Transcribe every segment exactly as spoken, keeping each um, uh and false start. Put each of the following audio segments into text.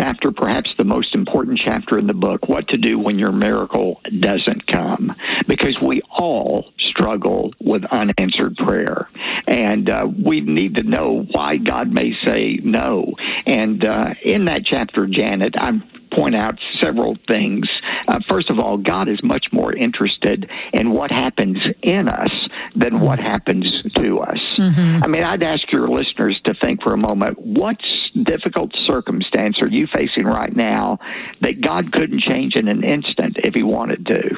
chapter, perhaps the most important chapter in the book, What to Do When Your Miracle Doesn't Come, because we all struggle with unanswered prayer. And uh, we need to know why God may say no. And uh, in that chapter, Janet, I'm point out several things. Uh, first of all, God is much more interested in what happens in us than what happens to us. Mm-hmm. I mean, I'd ask your listeners to think for a moment, what difficult circumstance are you facing right now that God couldn't change in an instant if he wanted to?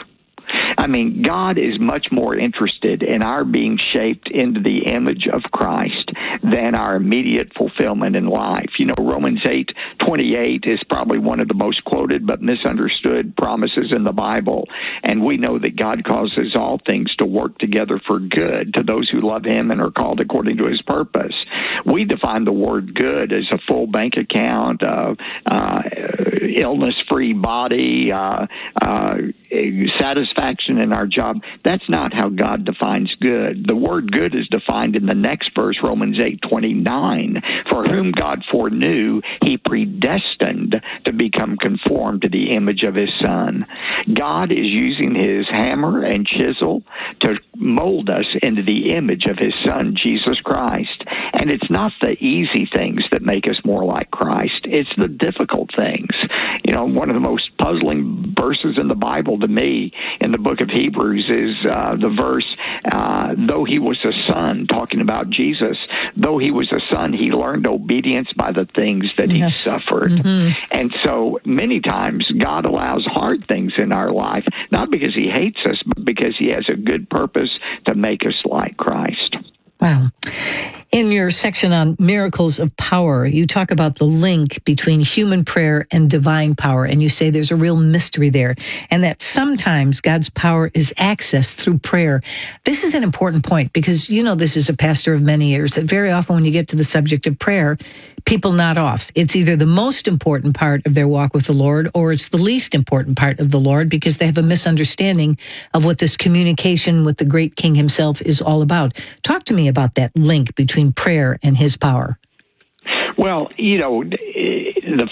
I mean, God is much more interested in our being shaped into the image of Christ than our immediate fulfillment in life. You know, Romans eight twenty-eight is probably one of the most quoted but misunderstood promises in the Bible. And we know that God causes all things to work together for good to those who love him and are called according to his purpose. We define the word good as a full bank account, uh, uh, illness-free body, uh, uh, satisfaction in our job. That's not how God defines good. The word good is defined in the next verse, Romans eight twenty-nine. For whom God foreknew, he predestined to become conformed to the image of his Son. God is using his hammer and chisel to mold us into the image of his Son, Jesus Christ. And it's not the easy things that make us more like Christ. It's the difficult things. You know, one of the most puzzling verses in the Bible to me in the book of Hebrews is uh, the verse, uh, though he was a son, talking about Jesus, though he was a son, he learned obedience by the things that he yes. suffered. Mm-hmm. And so many times God allows hard things in our life, not because he hates us, but because he has a good purpose to make us like Christ. Wow. In your section on miracles of power, you talk about the link between human prayer and divine power, and you say there's a real mystery there, and that sometimes God's power is accessed through prayer. This is an important point because, you know, this is a pastor of many years, that very often when you get to the subject of prayer, people nod off. It's either the most important part of their walk with the Lord or it's the least important part of the Lord because they have a misunderstanding of what this communication with the great King himself is all about. Talk to me about that link between prayer and his power. Well, you know, the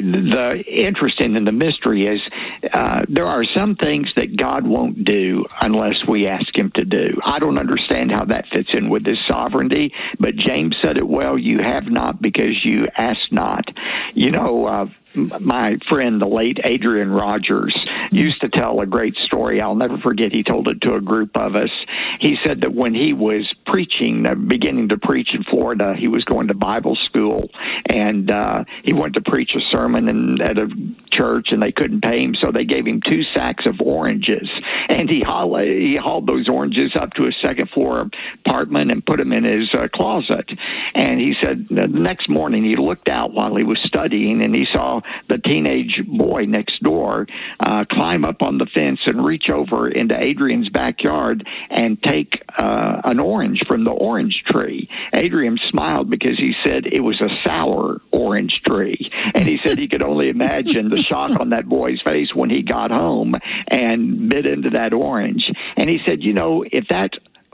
the interesting and the mystery is uh, there are some things that God won't do unless we ask him to do. I don't understand how that fits in with his sovereignty, but James said it well, you have not because you ask not. You know, uh, my friend, the late Adrian Rogers, used to tell a great story. I'll never forget. He told it to a group of us. He said that when he was preaching, uh, beginning to preach in Florida, he was going to Bible school, and uh, he went to preach a sermon in, at a church, and they couldn't pay him, so they gave him two sacks of oranges, and he hauled, he hauled those oranges up to a second-floor apartment and put them in his uh, closet. And he said the next morning he looked out while he was studying, and he saw the teenage boy next door uh, climb up on the fence and reach over into Adrian's backyard and take uh, an orange from the orange tree. Adrian smiled because he said it was a sour orange tree. And he said he could only imagine the shock on that boy's face when he got home and bit into that orange. And he said, you know, if that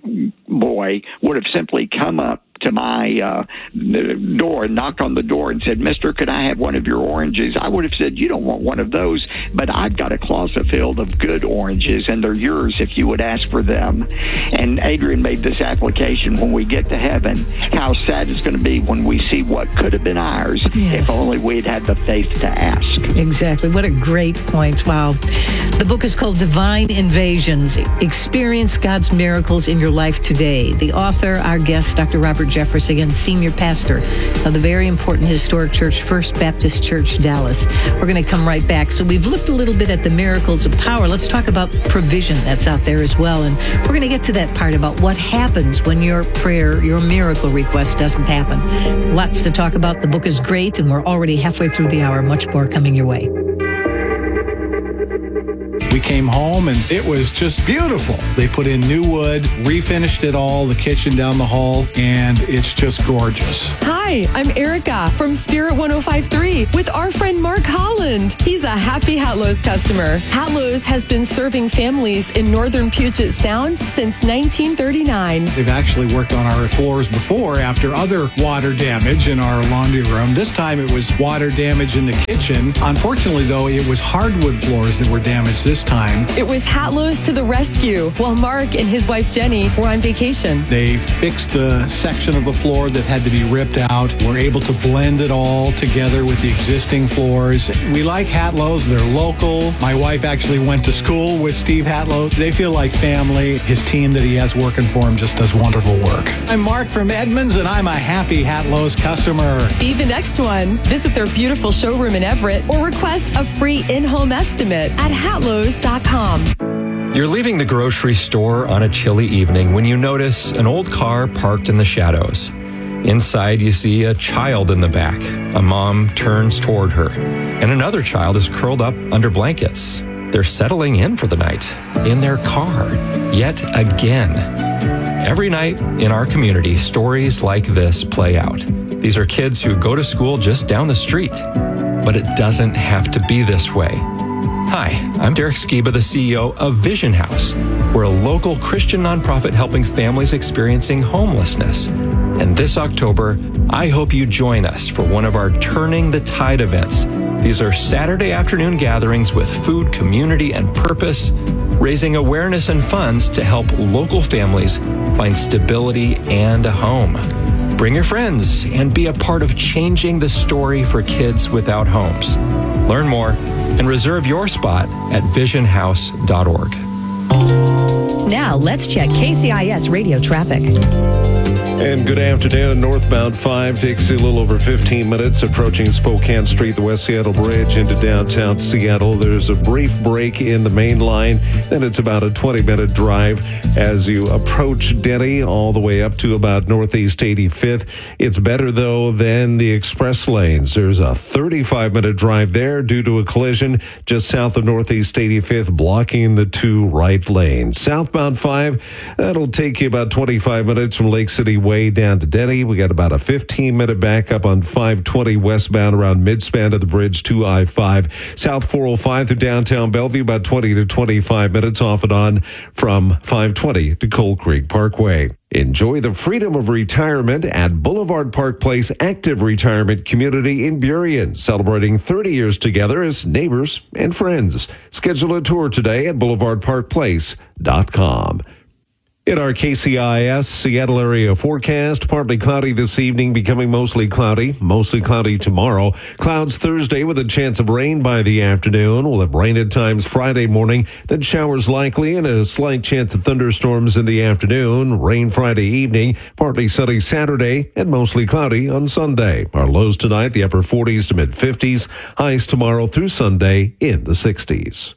boy would have simply come up to my uh, door and knocked on the door and said, Mister, could I have one of your oranges? I would have said, you don't want one of those, but I've got a closet filled of good oranges, and they're yours if you would ask for them. And Adrian made this application: when we get to heaven, how sad it's going to be when we see what could have been ours yes. if only we'd had the faith to ask. Exactly. What a great point. Wow. The book is called Divine Invasions. Experience God's miracles in your life today. The author, our guest, Doctor Robert Jeffress, again, senior pastor of the very important historic church, First Baptist Church, Dallas. We're going to come right back. So we've looked a little bit at the miracles of power. Let's talk about provision that's out there as well. And we're going to get to that part about what happens when your prayer, your miracle request doesn't happen. Lots to talk about. The book is great, and we're already halfway through the hour. Much more coming your way. We came home and it was just beautiful. They put in new wood, refinished it all, the kitchen down the hall, and it's just gorgeous. Hi. Hi, I'm Erica from Spirit one oh five point three with our friend Mark Holland. He's a happy Hatlo's customer. Hatlo's has been serving families in northern Puget Sound since nineteen thirty-nine. They've actually worked on our floors before after other water damage in our laundry room. This time it was water damage in the kitchen. Unfortunately, though, it was hardwood floors that were damaged this time. It was Hatlo's to the rescue while Mark and his wife Jenny were on vacation. They fixed the section of the floor that had to be ripped out. We're able to blend it all together with the existing floors. We like Hatlo's. They're local. My wife actually went to school with Steve Hatlo. They feel like family. His team that he has working for him just does wonderful work. I'm Mark from Edmonds, and I'm a happy Hatlo's customer. Be the next one. Visit their beautiful showroom in Everett or request a free in-home estimate at hatlos dot com. You're leaving the grocery store on a chilly evening when you notice an old car parked in the shadows. Inside, you see a child in the back. A mom turns toward her, and another child is curled up under blankets. They're settling in for the night in their car, yet again. Every night in our community, stories like this play out. These are kids who go to school just down the street, but it doesn't have to be this way. Hi, I'm Derek Skiba, the C E O of Vision House. We're a local Christian nonprofit helping families experiencing homelessness. And this October, I hope you join us for one of our Turning the Tide events. These are Saturday afternoon gatherings with food, community, and purpose, raising awareness and funds to help local families find stability and a home. Bring your friends and be a part of changing the story for kids without homes. Learn more and reserve your spot at vision house dot org. Now let's check K C I S radio traffic. And good afternoon. Northbound five takes a little over fifteen minutes approaching Spokane Street, the West Seattle Bridge into downtown Seattle. There's a brief break in the main line. Then it's about a twenty minute drive as you approach Denny all the way up to about Northeast eighty-fifth. It's better, though, than the express lanes. There's a thirty-five minute drive there due to a collision just south of Northeast eighty-fifth, blocking the two right lanes. Southbound five, that'll take you about twenty-five minutes from Lake City Way down to Denny. We got about a fifteen minute backup on five twenty westbound around midspan of the bridge to I five. South four oh five through downtown Bellevue, about twenty to twenty-five minutes off and on from five twenty to Coal Creek Parkway. Enjoy the freedom of retirement at Boulevard Park Place Active Retirement Community in Burien, celebrating thirty years together as neighbors and friends. Schedule a tour today at boulevard park place dot com. In our K C I S Seattle area forecast, partly cloudy this evening, becoming mostly cloudy, mostly cloudy tomorrow. Clouds Thursday with a chance of rain by the afternoon. We'll have rain at times Friday morning, then showers likely and a slight chance of thunderstorms in the afternoon. Rain Friday evening, partly sunny Saturday, and mostly cloudy on Sunday. Our lows tonight, the upper forties to mid fifties. Highs tomorrow through Sunday in the sixties.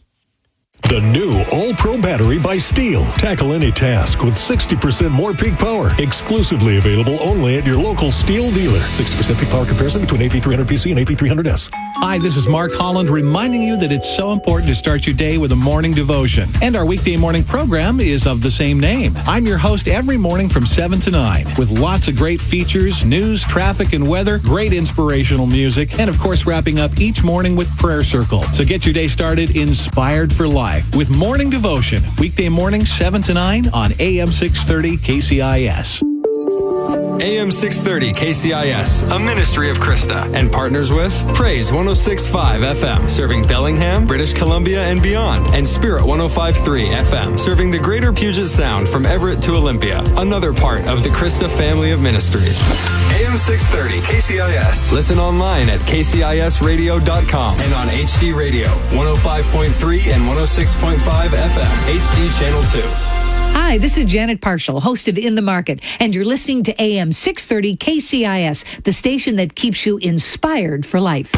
The new All-Pro battery by Steel. Tackle any task with sixty percent more peak power. Exclusively available only at your local Steel dealer. sixty percent peak power comparison between A P three hundred P C and A P three hundred S. Hi, this is Mark Holland reminding you that it's so important to start your day with a morning devotion. And our weekday morning program is of the same name. I'm your host every morning from seven to nine with lots of great features, news, traffic, and weather, great inspirational music, and of course wrapping up each morning with Prayer Circle. So get your day started inspired for life with Morning Devotion, weekday morning seven to nine on A M six thirty K C I S. A M six thirty K C I S, a ministry of Krista, and partners with Praise one oh six point five F M, serving Bellingham, British Columbia, and beyond, and Spirit one oh five point three F M, serving the greater Puget Sound from Everett to Olympia, another part of the Krista family of ministries. A M six thirty K C I S. Listen online at K C I S radio dot com and on H D Radio, one oh five point three and one oh six point five F M, H D Channel two. Hi, this is Janet Parshall, host of In the Market, and you're listening to A M six thirty K C I S, the station that keeps you inspired for life.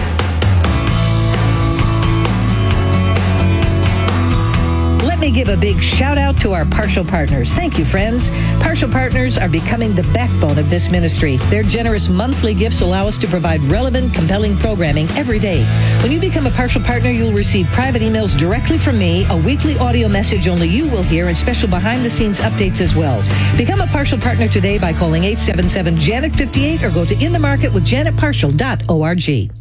me give a big shout out to our Partial Partners. Thank you, friends. Partial Partners are becoming the backbone of this ministry. Their generous monthly gifts allow us to provide relevant, compelling programming every day. When you become a Partial Partner, you'll receive private emails directly from me, a weekly audio message only you will hear, and special behind-the-scenes updates as well. Become a Partial Partner today by calling eight seven seven, Janet fifty-eight or go to in the market with janet partial dot org.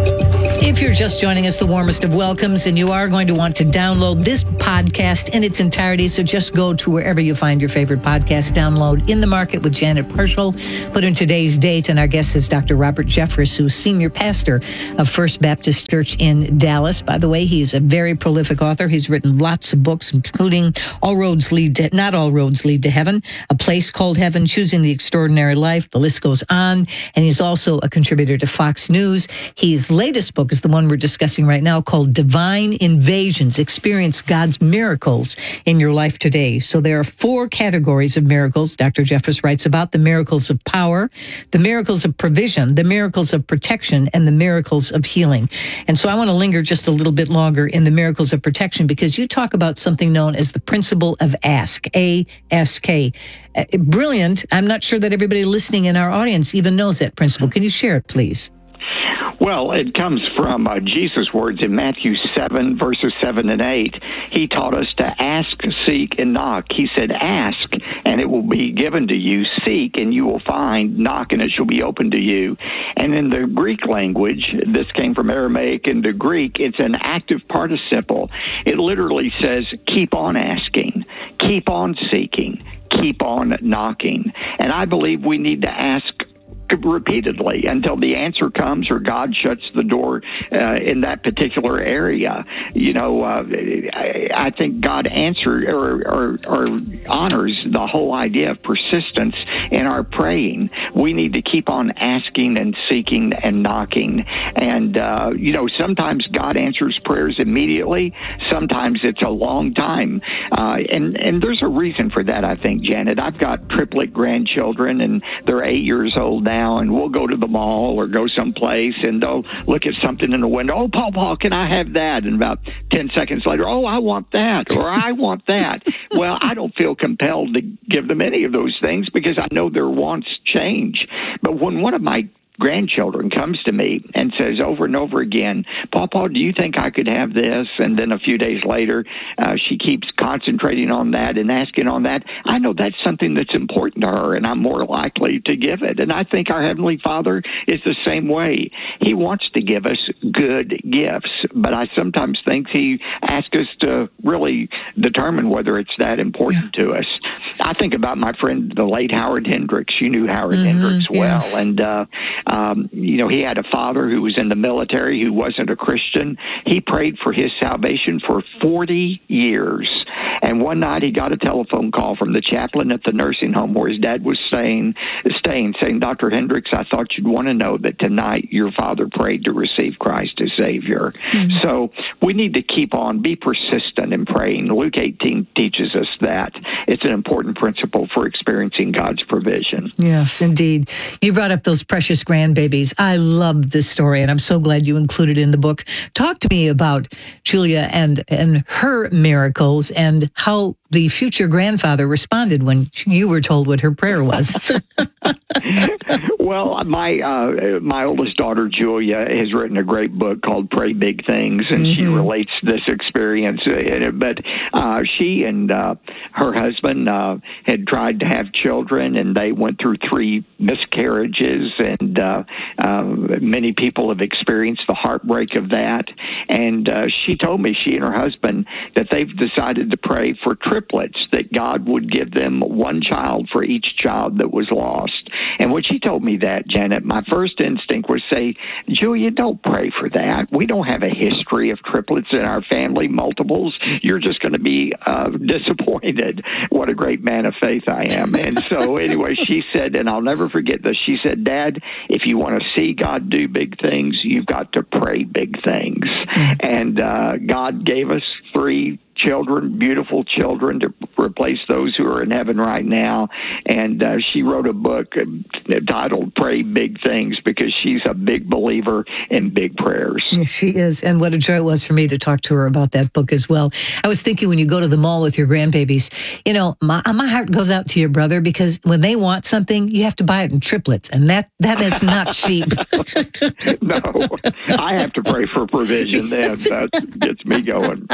If you're just joining us, the warmest of welcomes, and you are going to want to download this podcast in its entirety, so just go to wherever you find your favorite podcast, download In the Market with Janet Partial, put in today's date, and our guest is Doctor Robert Jeffress, who's senior pastor of First Baptist Church in Dallas. By the way, he's a very prolific author. He's written lots of books, including All Roads Lead to, Not All Roads Lead to Heaven, A Place Called Heaven, Choosing the Extraordinary Life. The list goes on, and he's also a contributor to Fox News. His latest book is the one we're discussing right now, called Divine Invasions, Experience God's Miracles in Your Life Today. So there are four categories of miracles Doctor Jeffress writes about: the miracles of power, the miracles of provision, the miracles of protection, and the miracles of healing. And so I want to linger just a little bit longer in the miracles of protection, because you talk about something known as the principle of ask, A S K. Uh, brilliant. I'm not sure that everybody listening in our audience even knows that principle. Can you share it, please? Well, it comes from uh, Jesus' words in Matthew seven, verses seven and eight. He taught us to ask, seek, and knock. He said, ask, and it will be given to you. Seek, and you will find. Knock, and it shall be opened to you. And in the Greek language, this came from Aramaic into Greek, it's an active participle. It literally says, keep on asking, keep on seeking, keep on knocking. And I believe we need to ask repeatedly until the answer comes or God shuts the door uh, in that particular area. You know, uh, I, I think God answers or, or, or honors the whole idea of persistence in our praying. We need to keep on asking and seeking and knocking. And, uh, you know, sometimes God answers prayers immediately. Sometimes it's a long time. Uh, and, and there's a reason for that, I think, Janet. I've got triplet grandchildren, and they're eight years old now. And we'll go to the mall or go someplace and they'll look at something in the window. Oh, Paul, Paul, can I have that? And about ten seconds later, oh, I want that, or I want that. Well, I don't feel compelled to give them any of those things because I know their wants change. But when one of my grandchildren comes to me and says over and over again, Papa, do you think I could have this? And then a few days later, uh, she keeps concentrating on that and asking on that. I know that's something that's important to her, and I'm more likely to give it. And I think our Heavenly Father is the same way. He wants to give us good gifts, but I sometimes think He asks us to really determine whether it's that important yeah. to us. I think about my friend, the late Howard Hendricks. You knew Howard mm-hmm, Hendricks well. Yes. And, uh, Um, you know, he had a father who was in the military who wasn't a Christian. He prayed for his salvation for forty years. And one night he got a telephone call from the chaplain at the nursing home where his dad was staying, staying saying, Doctor Hendricks, I thought you'd want to know that tonight your father prayed to receive Christ as Savior. Mm-hmm. So we need to keep on, be persistent in praying. Luke eighteen teaches us that. It's an important principle for experiencing God's provision. Yes, indeed. You brought up those precious grandbabies. I love this story, and I'm so glad you included it in the book. Talk to me about Julia and, and her miracles and how the future grandfather responded when you were told what her prayer was. Well, my uh, my oldest daughter, Julia, has written a great book called Pray Big Things, and mm-hmm. she relates this experience in it. But uh, she and uh, her husband uh, had tried to have children, and they went through three miscarriages, and uh, uh, many people have experienced the heartbreak of that. And uh, she told me, she and her husband, that they've decided to pray for triplets, that God would give them one child for each child that was lost. And when she told me that, Janet, my first instinct was say, Julia, don't pray for that. We don't have a history of triplets in our family, multiples. You're just going to be uh, disappointed. What a great man of faith I am. And so anyway, she said, and I'll never forget this, she said, Dad, if you want to see God do big things, you've got to pray big things. And uh, God gave us three children, beautiful children, to replace those who are in heaven right now. And uh, she wrote a book titled Pray Big Things, because she's a big believer in big prayers. Yes, she is. And what a joy it was for me to talk to her about that book as well. I was thinking, when you go to the mall with your grandbabies, you know, my, my heart goes out to your brother, because when they want something, you have to buy it in triplets. And that, that is not cheap. No, I have to pray for provision. Then that gets me going.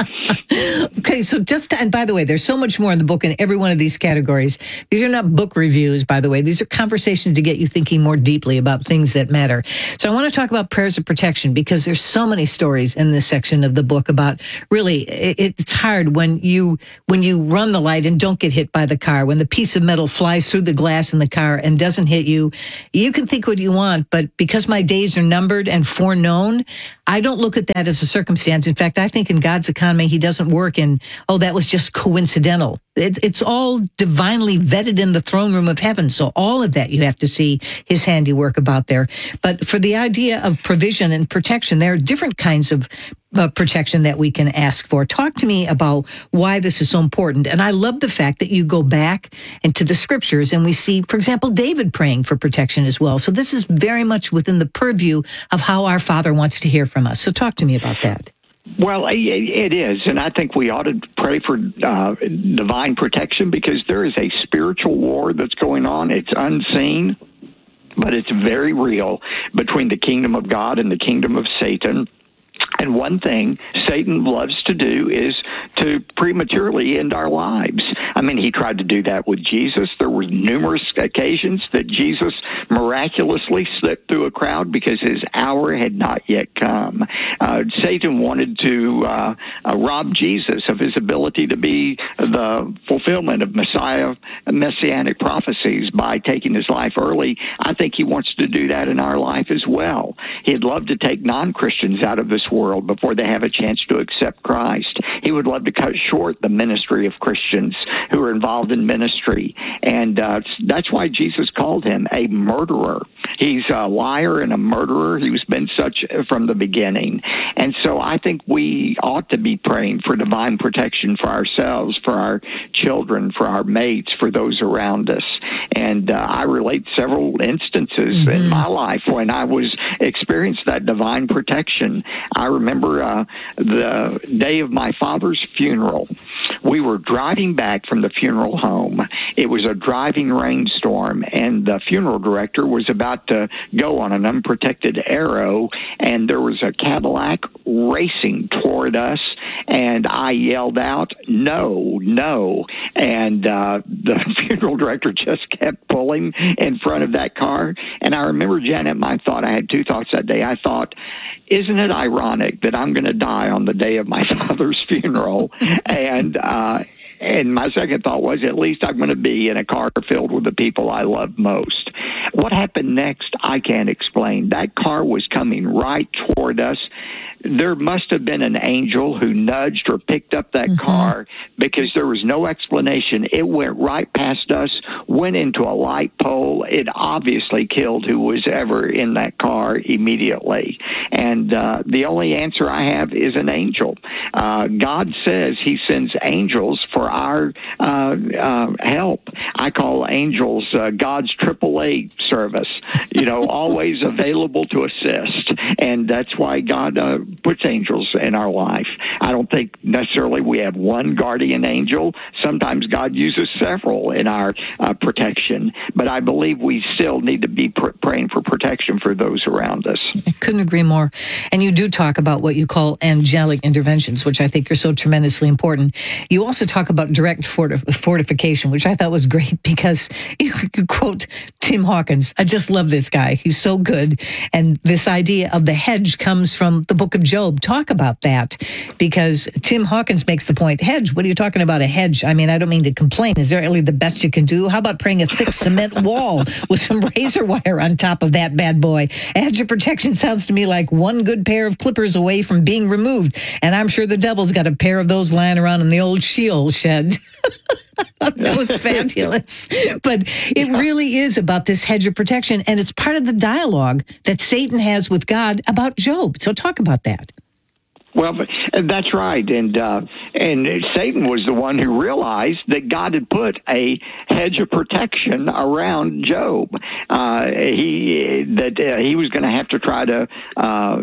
Okay, so just, to, and by the way, there's so much more in the book in every one of these categories. These are not book reviews, by the way. These are conversations to get you thinking more deeply about things that matter. So I want to talk about prayers of protection, because there's so many stories in this section of the book about, really, it, it's hard when you when you run the light and don't get hit by the car, when the piece of metal flies through the glass in the car and doesn't hit you. You can think what you want, but because my days are numbered and foreknown, I don't look at that as a circumstance. In fact, I think in God's economy, he doesn't work in, oh, that was just coincidental. It, it's all divinely vetted in the throne room of heaven. So all of that, you have to see his handiwork about there. But for the idea of provision and protection, there are different kinds of uh, protection that we can ask for. Talk to me about why this is so important. And I love the fact that you go back into the scriptures and we see, for example, David praying for protection as well. So this is very much within the purview of how our Father wants to hear from us. So talk to me about that. Well, it is, and I think we ought to pray for uh, divine protection, because there is a spiritual war that's going on. It's unseen, but it's very real, between the kingdom of God and the kingdom of Satan. And one thing Satan loves to do is to prematurely end our lives. I mean, he tried to do that with Jesus. There were numerous occasions that Jesus miraculously slipped through a crowd because his hour had not yet come. Uh, Satan wanted to uh, uh, rob Jesus of his ability to be the fulfillment of Messiah messianic prophecies by taking his life early. I think he wants to do that in our life as well. He'd love to take non-Christians out of this world before they have a chance to accept Christ. He would love to cut short the ministry of Christians who are involved in ministry. And uh, that's why Jesus called him a murderer. He's a liar and a murderer. He's been such from the beginning. And so I think we ought to be praying for divine protection for ourselves, for our children, for our mates, for those around us. And uh, I relate several instances mm-hmm. in my life when I was experienced that divine protection. I remember uh, the day of my father's funeral. We were driving back from the funeral home. It was a driving rainstorm, and the funeral director was about to go on an unprotected arrow, and there was a Cadillac racing toward us, and I yelled out, "No, no." And uh, the funeral director just kept pulling in front of that car. And I remember, Janet, my thought, I had two thoughts that day. I thought, isn't it ironic that I'm going to die on the day of my father's funeral? and uh, and my second thought was, at least I'm going to be in a car filled with the people I love most. What happened next, I can't explain. That car was coming right toward us. There must have been an angel who nudged or picked up that mm-hmm. car, because there was no explanation. It went right past us, went into a light pole. It obviously killed who was ever in that car immediately. And uh, the only answer I have is an angel. Uh, God says he sends angels for our uh, uh, help. I call angels uh, God's triple A service, you know, always available to assist. And that's why God uh, puts angels in our life. I don't think necessarily we have one guardian angel. Sometimes God uses several in our uh, protection, but I believe we still need to be pr- praying for protection for those around us. I couldn't agree more. And you do talk about what you call angelic interventions, which I think are so tremendously important. You also talk about direct fortif- fortification, which I thought was great, because you, you quote Tim Hawkins. I just love this guy. He's so good. And this idea of the hedge comes from the book of Job. Talk about that, because Tim Hawkins makes the point, hedge, what are you talking about, a hedge? I mean, I don't mean to complain. Is there really the best you can do? How about praying a thick cement wall with some razor wire on top of that bad boy? A hedge of protection sounds to me like one good pair of clippers away from being removed. And I'm sure the devil's got a pair of those lying around in the old Sheol shed. That was fabulous. But it really is about this hedge of protection, and it's part of the dialogue that Satan has with God about Job. So talk about that. Well, that's right. And uh, and Satan was the one who realized that God had put a hedge of protection around Job. Uh, he that uh, he was going to have to try to uh,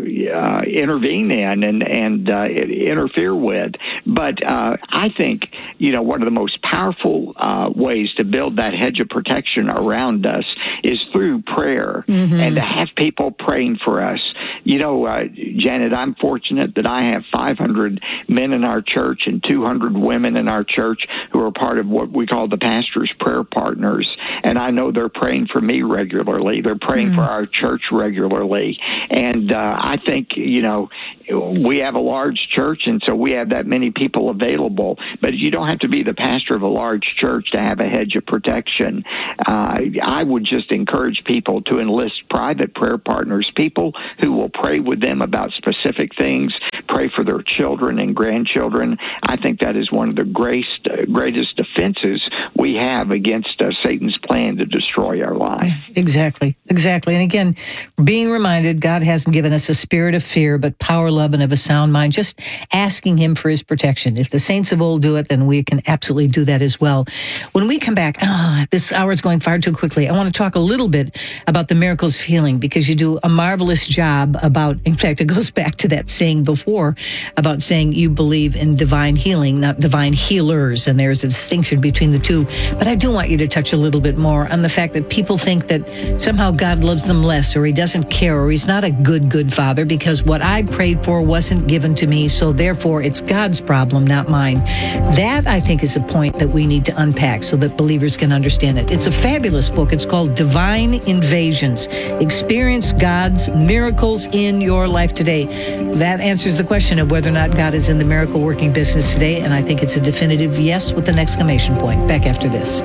uh, intervene in and and uh, interfere with. But uh, I think you know one of the most powerful uh, ways to build that hedge of protection around us is through prayer, mm-hmm. and to have people praying for us. You know, uh, Janet, I'm fortunate that I have five hundred men in our church and two hundred women in our church who are part of what we call the pastor's prayer partners. And I know they're praying for me regularly. They're praying mm-hmm. for our church regularly. And uh, I think, you know, we have a large church, and so we have that many people available. But you don't have to be the pastor of a large church to have a hedge of protection. Uh, I would just encourage people to enlist private prayer partners, people who will pray with them about specific things, pray for their children and grandchildren. I think that is one of the greatest, uh, greatest defenses we have against uh, Satan's plan to destroy our life. Exactly, exactly. And again, being reminded God hasn't given us a spirit of fear, but power, love, and of a sound mind. Just asking him for his protection. If the saints of old do it, then we can absolutely do that as well. When we come back, oh, this hour is going far too quickly. I want to talk a little bit about the miracles of healing, because you do a marvelous job about, in fact, it goes back to that saying before about saying you believe in divine healing, not divine healers, and there's a distinction between the two. But I do want you to touch a little bit more on the fact that people think that somehow God loves them less, or he doesn't care, or he's not a good, good father because what I prayed for wasn't given to me, so therefore it's God's problem, not mine. That, I think, is a point that we need to unpack so that believers can understand it. It's a fabulous book. It's called Divine Invasions. Experience God's miracles in your life today. That answers the question of whether or not God is in the miracle working business today, and I think it's a definitive yes with an exclamation point. Back after this.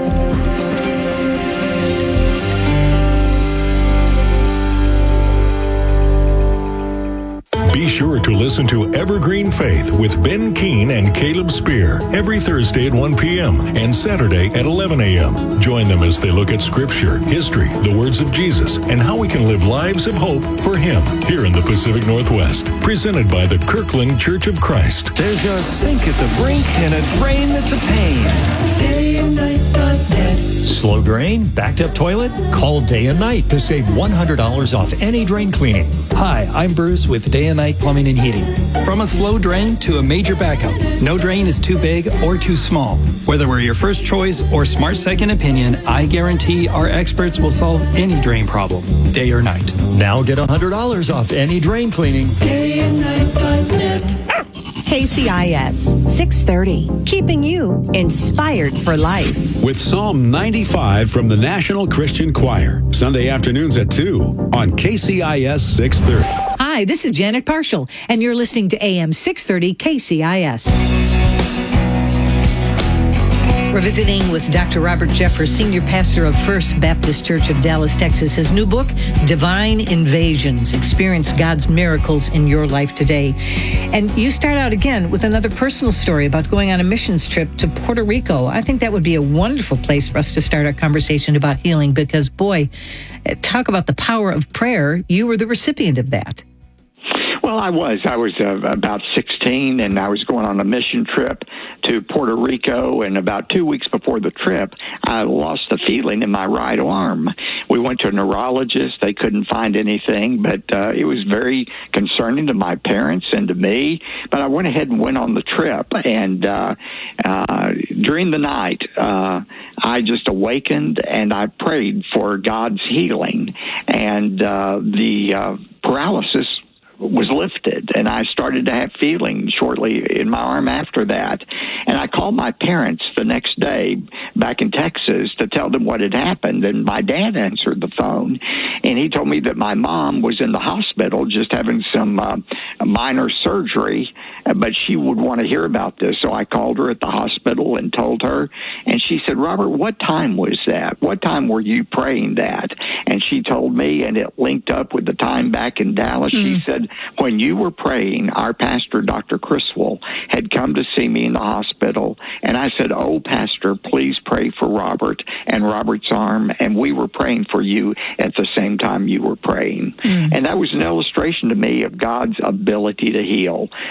Be sure to listen to Evergreen Faith with Ben Keene and Caleb Spear every Thursday at one p.m. and Saturday at eleven a.m. Join them as they look at Scripture, history, the words of Jesus, and how we can live lives of hope for Him here in the Pacific Northwest. Presented by the Kirkland Church of Christ. There's a sink at the brink and a drain that's a pain. Day and night dot net. Slow drain? Backed up toilet? Call Day and Night to save one hundred dollars off any drain cleaning. Hi, I'm Bruce with Day and Night Plumbing and Heating. From a slow drain to a major backup, no drain is too big or too small. Whether we're your first choice or smart second opinion, I guarantee our experts will solve any drain problem, day or night. Now get one hundred dollars off any drain cleaning. Day and night dot net. K C I S six thirty, keeping you inspired for life. With Psalm ninety-five from the National Christian Choir, Sunday afternoons at two on K C I S six thirty. Hi, this is Janet Parshall, and you're listening to A M six thirty K C I S. We're visiting with Doctor Robert Jeffress, Senior Pastor of First Baptist Church of Dallas, Texas. His new book, Divine Invasions, Experience God's Miracles in Your Life Today. And you start out again with another personal story about going on a missions trip to Puerto Rico. I think that would be a wonderful place for us to start our conversation about healing because, boy, talk about the power of prayer. You were the recipient of that. Well, I was. I was uh, about sixteen, and I was going on a mission trip to Puerto Rico, and about two weeks before the trip, I lost the feeling in my right arm. We went to a neurologist. They couldn't find anything, but uh, it was very concerning to my parents and to me. But I went ahead and went on the trip, and uh, uh, during the night, uh, I just awakened, and I prayed for God's healing, and uh, the uh, paralysis was lifted, and I started to have feeling shortly in my arm after that. And I called my parents the next day back in Texas to tell them what had happened, and my dad answered the phone, and he told me that my mom was in the hospital just having some uh, minor surgery, but she would want to hear about this. So I called her at the hospital and told her, and she said, Robert, what time was that? What time were you praying that? And she told me, and it linked up with the time back in Dallas. Mm-hmm. She said, when you were praying, our pastor, Doctor Criswell, had come to see me in the hospital, and I said, oh, Pastor, please pray for Robert and Robert's arm, and we were praying for you at the same time you were praying. Mm. And that was an illustration to me of God's ability to heal. Sometimes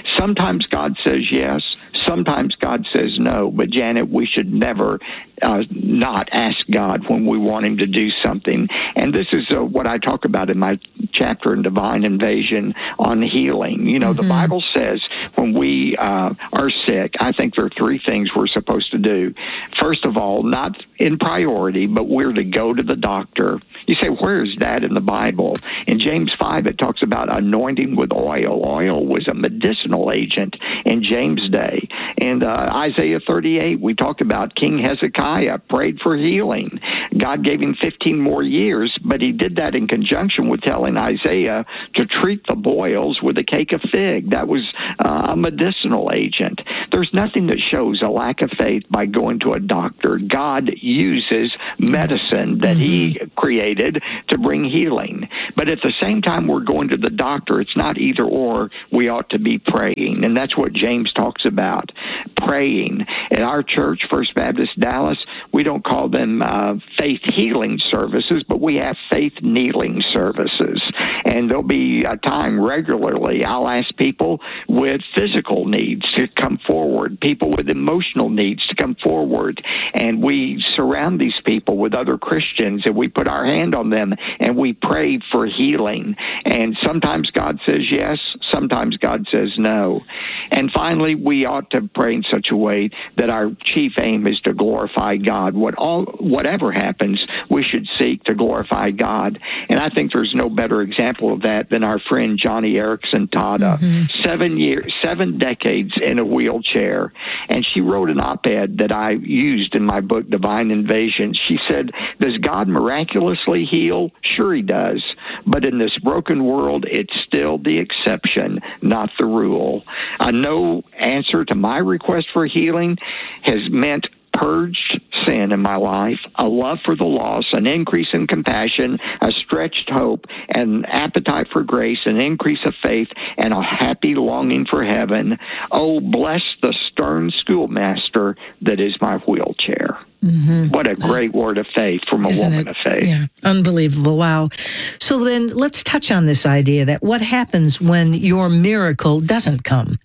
sometimes God says yes, sometimes God says no. But Janet, we should never uh, not ask God when we want him to do something. And this is uh, what I talk about in my chapter in Divine Invasion on healing. You know, mm-hmm. the Bible says when we uh, are sick, I think there are three things we're supposed to do. First of all, not in priority, but we're to go to the doctor. You say, where is that in the Bible? In James five, it talks about anointing with oil. Oil was a medicinal agent in James' day. And uh, Isaiah thirty-eight, we talked about King Hezekiah prayed for healing. God gave him fifteen more years, but he did that in conjunction with telling Isaiah to treat the boils with a cake of fig. That was uh, a medicinal agent. There's nothing that shows a lack of faith by going to a doctor. God uses medicine that he created to bring healing. But at the same time we're going to the doctor, it's not either or. We ought to be praying. And that's what James talks about, praying. At our church, First Baptist Dallas, we don't call them uh, faith healing services, but we have faith kneeling services. And there'll be a time regularly I'll ask people with physical needs to come forward, people with emotional needs to come forward. And we surround these people with other Christians, and we put our hand on them, and we pray for healing. And sometimes God says yes, sometimes God says no. And finally, we ought to pray in such a way that our chief aim is to glorify God. What all, whatever happens, we should seek to glorify God. And I think there's no better example of that than our friend Johnny Erickson Tada. Mm-hmm. Seven years, seven decades in a wheelchair. And she wrote an op-ed that I used in my book, Divine Invasion. She said, does God miraculously heal? Sure he does. But in this broken world, it's still the exception, not the rule. A no answer to my request for healing has meant purged sin in my life, a love for the lost, an increase in compassion, a stretched hope, an appetite for grace, an increase of faith, and a happy longing for heaven. Oh, bless the stern schoolmaster that is my wheelchair. Mm-hmm. What a great word of faith from a Isn't woman it? of faith. Yeah, unbelievable. Wow. So then let's touch on this idea that what happens when your miracle doesn't come?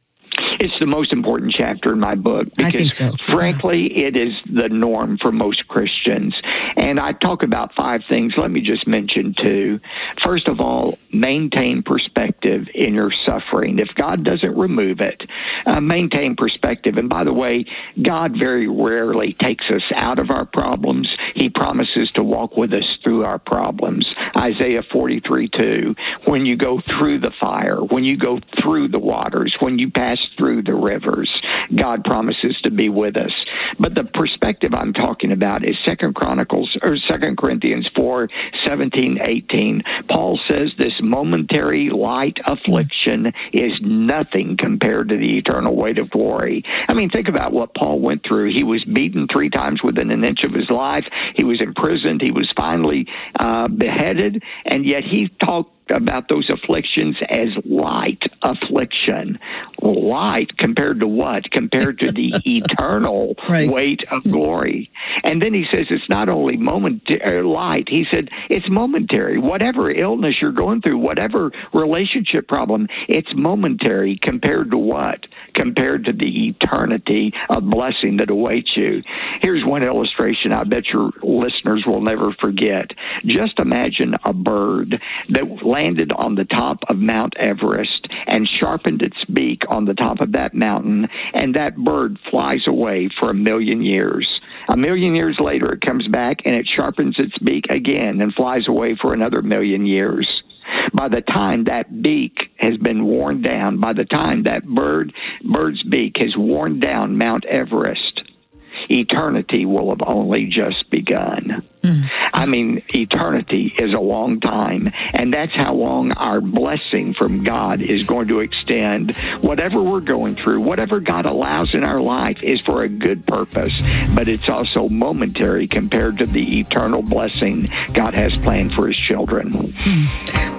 It's the most important chapter in my book because, I think so. frankly, yeah. it is the norm for most Christians. And I talk about five things. Let me just mention two. First of all, maintain perspective in your suffering. If God doesn't remove it, uh, maintain perspective. And by the way, God very rarely takes us out of our problems. He promises to walk with us through our problems. Isaiah forty-three two, when you go through the fire, when you go through the waters, when you pass through the rivers, God promises to be with us. But the perspective I'm talking about is Second Chronicles or Second Corinthians four seventeen eighteen. Paul says this momentary light affliction is nothing compared to the eternal weight of glory. I mean, think about what Paul went through. He was beaten three times within an inch of his life. He was imprisoned. He was finally uh, beheaded, and yet he talked about those afflictions as light affliction. Light compared to what? Compared to the eternal right. weight of glory. And then he says it's not only momentary light. He said it's momentary. Whatever illness you're going through, whatever relationship problem, it's momentary compared to what? Compared to the eternity of blessing that awaits you. Here's one illustration I bet your listeners will never forget. Just imagine a bird that landed on the top of Mount Everest and sharpened its beak on the top of that mountain, and that bird flies away for a million years. A million years later, it comes back and it sharpens its beak again and flies away for another million years. By the time that beak has been worn down, by the time that bird bird's beak has worn down Mount Everest, eternity will have only just begun. Mm. I mean, eternity is a long time, and that's how long our blessing from God is going to extend. Whatever we're going through, whatever God allows in our life is for a good purpose, but it's also momentary compared to the eternal blessing God has planned for his children. Mm.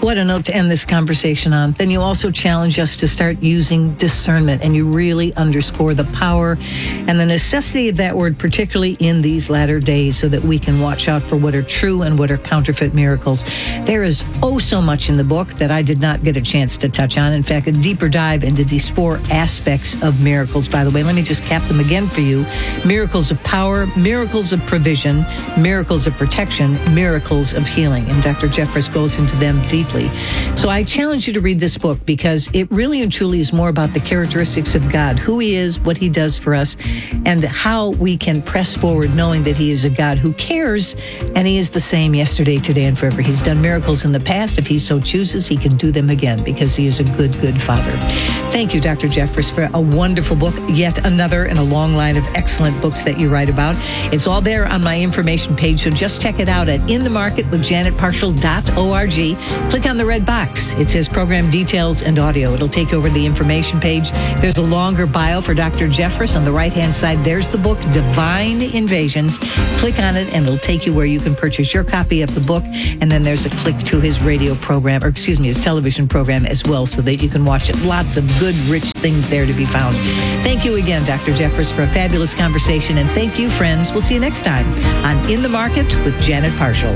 What a note to end this conversation on. Then you also challenge us to start using discernment, and you really underscore the power and the necessity of that word, particularly in these latter days, so that we can watch out for what are true and what are counterfeit miracles. There is oh so much in the book that I did not get a chance to touch on. In fact, a deeper dive into these four aspects of miracles. By the way, let me just cap them again for you. Miracles of power, miracles of provision, miracles of protection, miracles of healing. And Doctor Jeffress goes into them deeply. So I challenge you to read this book because it really and truly is more about the characteristics of God, who he is, what he does for us, and how we can press forward knowing that he is a God who cares, and he is the same yesterday, today, and forever. He's done miracles in the past. If he so chooses, he can do them again because he is a good, good Father. Thank you, Doctor Jeffress, for a wonderful book, yet another in a long line of excellent books that you write about. It's all there on my information page, so just check it out at in the market with janet parshall dot org. Click on the red box. It says program details and audio. It'll take you over to the information page. There's a longer bio for Doctor Jeffress. On the right-hand side, there's the book, Divine Invasions. Click on it, and it'll take you where you can purchase your copy of the book. And then there's a click to his radio program, or excuse me, his television program as well, so that you can watch it. Lots of good, rich things there to be found. Thank you again, Doctor Jeffress, for a fabulous conversation. And thank you, friends. We'll see you next time on In the Market with Janet Parshall.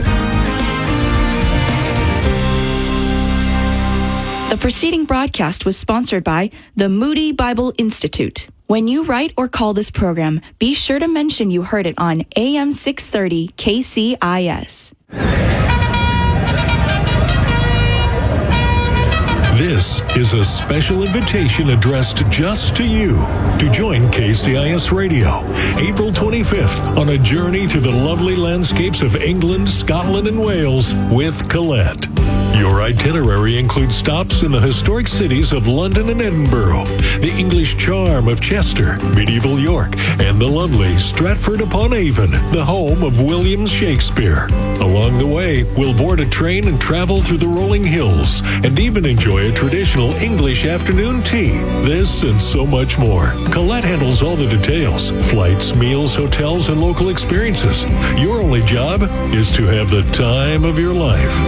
The preceding broadcast was sponsored by the Moody Bible Institute. When you write or call this program, be sure to mention you heard it on A M six thirty K C I S. This is a special invitation addressed just to you to join K C I S Radio April twenty-fifth on a journey through the lovely landscapes of England, Scotland, and Wales with Colette. Your itinerary includes stops in the historic cities of London and Edinburgh, the English charm of Chester, medieval York, and the lovely Stratford-upon-Avon, the home of William Shakespeare. Along the way, we'll board a train and travel through the rolling hills, and even enjoy a traditional English afternoon tea. This and so much more. Colette handles all the details: flights, meals, hotels, and local experiences. Your only job is to have the time of your life.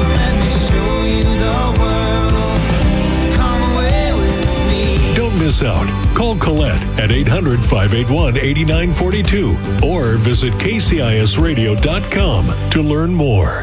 Don't miss out. Call Colette at eight hundred, five eight one, eight nine four two or visit K C I S radio dot com to learn more.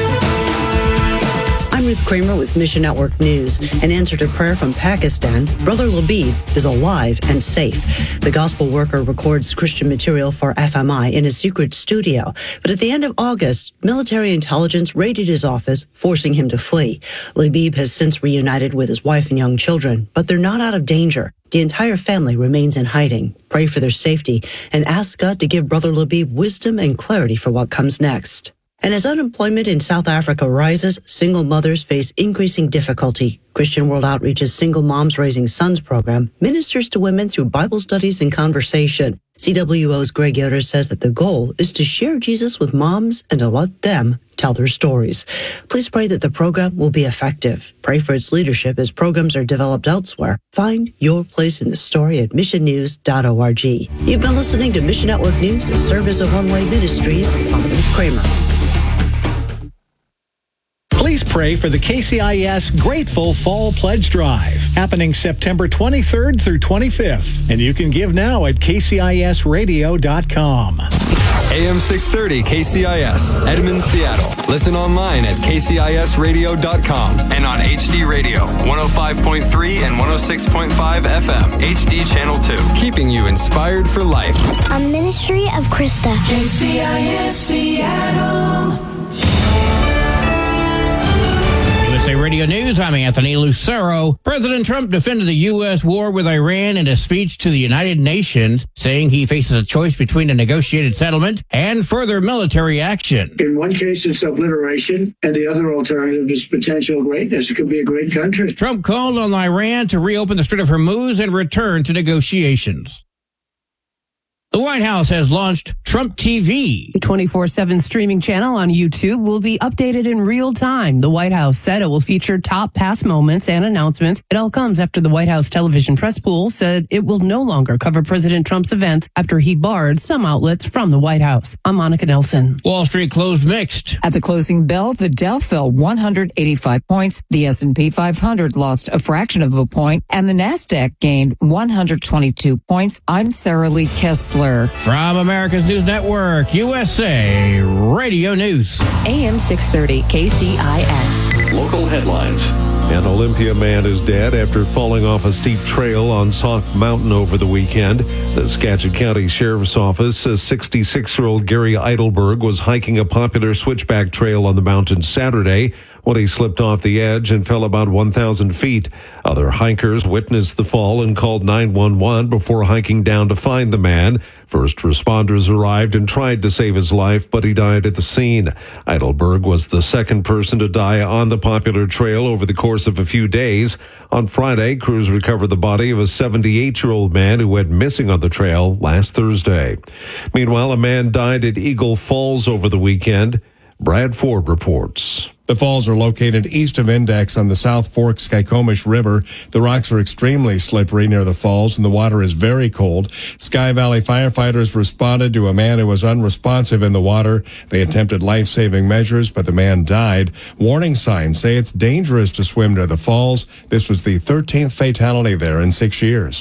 I'm Ruth Kramer with Mission Network News. In answer to prayer from Pakistan, Brother Labib is alive and safe. The gospel worker records Christian material for F M I in a secret studio. But at the end of August, military intelligence raided his office, forcing him to flee. Labib has since reunited with his wife and young children, but they're not out of danger. The entire family remains in hiding. Pray for their safety and ask God to give Brother Labib wisdom and clarity for what comes next. And as unemployment in South Africa rises, single mothers face increasing difficulty. Christian World Outreach's Single Moms Raising Sons program ministers to women through Bible studies and conversation. C W O's Greg Yoder says that the goal is to share Jesus with moms and to let them tell their stories. Please pray that the program will be effective. Pray for its leadership as programs are developed elsewhere. Find your place in the story at mission news dot org. You've been listening to Mission Network News, a service of One Way Ministries. I'm Ruth Kramer. Please pray for the K C I S Grateful Fall Pledge Drive, happening September twenty-third through twenty-fifth. And you can give now at K C I S radio dot com. A M six thirty K C I S, Edmond, Seattle. Listen online at K C I S radio dot com and on H D Radio, one oh five point three and one oh six point five F M, H D Channel two, keeping you inspired for life. A ministry of Krista. K C I S Seattle. U S A Radio News, I'm Anthony Lucero. President Trump defended the U S war with Iran in a speech to the United Nations, saying he faces a choice between a negotiated settlement and further military action. In one case, it's obliteration, and the other alternative is potential greatness. It could be a great country. Trump called on Iran to reopen the Strait of Hormuz and return to negotiations. The White House has launched Trump T V. The twenty-four seven streaming channel on YouTube will be updated in real time. The White House said it will feature top past moments and announcements. It all comes after the White House television press pool said it will no longer cover President Trump's events after he barred some outlets from the White House. I'm Monica Nelson. Wall Street closed mixed. At the closing bell, the Dow fell one hundred eighty-five points. The S and P five hundred lost a fraction of a point, and the NASDAQ gained one hundred twenty-two points. I'm Sarah Lee Kessler. From America's News Network, U S A Radio News. A M six thirty, K C I S. Local headlines. An Olympia man is dead after falling off a steep trail on Sauk Mountain over the weekend. The Skagit County Sheriff's Office says sixty-six-year-old Gary Eidelberg was hiking a popular switchback trail on the mountain Saturday when he slipped off the edge and fell about one thousand feet. Other hikers witnessed the fall and called nine one one before hiking down to find the man. First responders arrived and tried to save his life, but he died at the scene. Eidelberg was the second person to die on the popular trail over the course of a few days. On Friday, crews recovered the body of a seventy-eight-year-old man who went missing on the trail last Thursday. Meanwhile, a man died at Eagle Falls over the weekend. Brad Ford reports. The falls are located east of Index on the South Fork Skykomish River. The rocks are extremely slippery near the falls, and the water is very cold. Sky Valley firefighters responded to a man who was unresponsive in the water. They attempted life-saving measures, but the man died. Warning signs say it's dangerous to swim near the falls. This was the thirteenth fatality there in six years.